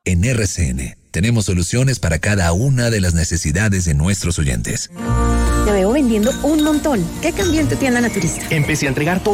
En RCN tenemos soluciones para cada una de las necesidades de nuestros oyentes. Te veo vendiendo un montón. ¿Qué cambió en tu tienda naturista? Empecé a entregar todo